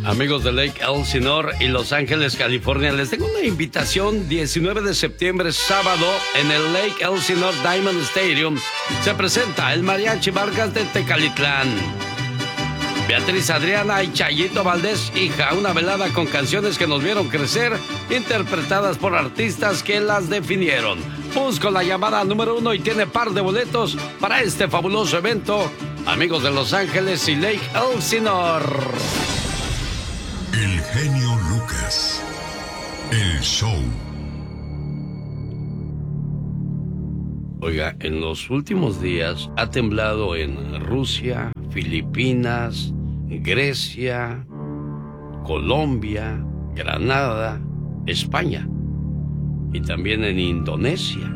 Amigos de Lake Elsinore y Los Ángeles, California, les tengo una invitación. 19 de septiembre, sábado, en el Lake Elsinore Diamond Stadium, se presenta el Mariachi Vargas de Tecalitlán. Beatriz Adriana y Chayito Valdés, hija, una velada con canciones que nos vieron crecer, interpretadas por artistas que las definieron. Busco la llamada número 1 y tiene par de boletos para este fabuloso evento. Amigos de Los Ángeles y Lake Elsinore. El genio Lucas. El show. Oiga, en los últimos días ha temblado en Rusia, Filipinas, Grecia, Colombia, Granada, España y también en Indonesia.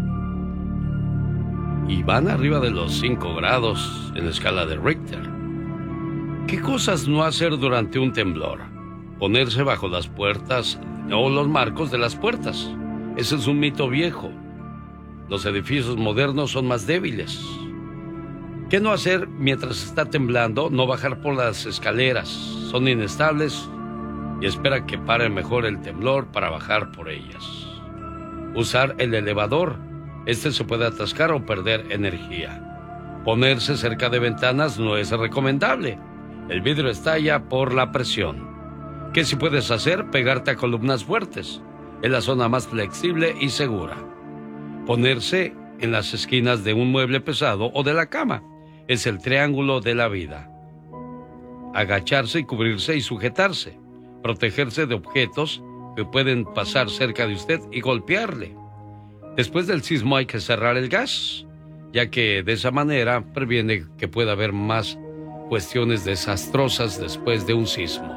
Y van arriba de los 5 grados en la escala de Richter. ¿Qué cosas no hacer durante un temblor? Ponerse bajo las puertas o los marcos de las puertas. Ese es un mito viejo. Los edificios modernos son más débiles. ¿Qué no hacer mientras está temblando? No bajar por las escaleras. Son inestables y espera que pare mejor el temblor para bajar por ellas. Usar el elevador. Este se puede atascar o perder energía. Ponerse cerca de ventanas no es recomendable. El vidrio estalla por la presión. ¿Qué sí puedes hacer? Pegarte a columnas fuertes. Es la zona más flexible y segura. Ponerse en las esquinas de un mueble pesado o de la cama. Es el triángulo de la vida. Agacharse y cubrirse y sujetarse. Protegerse de objetos que pueden pasar cerca de usted y golpearle. Después del sismo hay que cerrar el gas, ya que de esa manera previene que pueda haber más cuestiones desastrosas después de un sismo.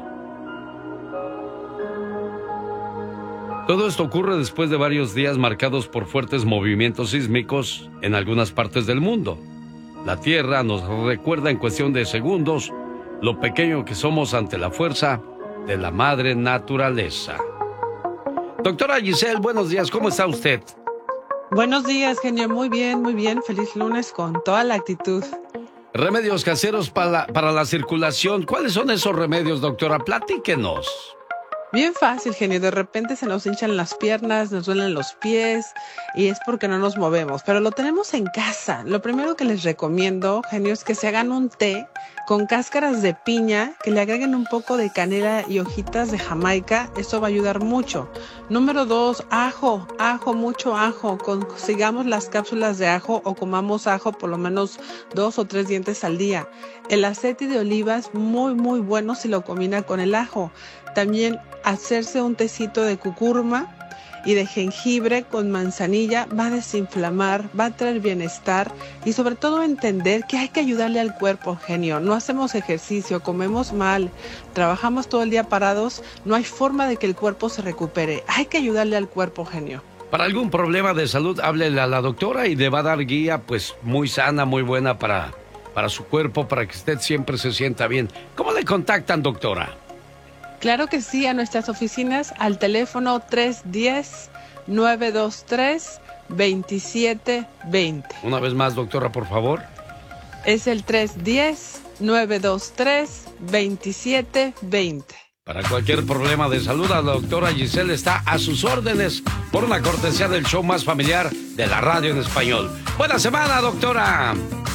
Todo esto ocurre después de varios días marcados por fuertes movimientos sísmicos en algunas partes del mundo. La Tierra nos recuerda en cuestión de segundos lo pequeño que somos ante la fuerza de la madre naturaleza. Doctora Giselle, buenos días, ¿cómo está usted? Buenos días, genio, muy bien, feliz lunes con toda la actitud. Remedios caseros para la circulación, ¿cuáles son esos remedios, doctora? Platíquenos. Bien fácil, genio. De repente se nos hinchan las piernas, nos duelen los pies y es porque no nos movemos. Pero lo tenemos en casa. Lo primero que les recomiendo, genio, es que se hagan un té con cáscaras de piña, que le agreguen un poco de canela y hojitas de Jamaica. Eso va a ayudar mucho. Número 2, ajo, mucho ajo. Consigamos las cápsulas de ajo o comamos ajo por lo menos 2 o 3 dientes al día. El aceite de oliva es muy bueno si lo combina con el ajo. También hacerse un tecito de cúrcuma y de jengibre con manzanilla va a desinflamar, va a traer bienestar y sobre todo entender que hay que ayudarle al cuerpo, genio. No hacemos ejercicio, comemos mal, trabajamos todo el día parados, no hay forma de que el cuerpo se recupere. Hay que ayudarle al cuerpo, genio. Para algún problema de salud, háblele a la doctora y le va a dar guía pues muy sana, muy buena para su cuerpo, para que usted siempre se sienta bien. ¿Cómo le contactan, doctora? Claro que sí, a nuestras oficinas al teléfono 310-923-2720. Una vez más, doctora, por favor. Es el 310-923-2720. Para cualquier problema de salud, la doctora Giselle está a sus órdenes por una cortesía del show más familiar de la radio en español. ¡Buena semana, doctora!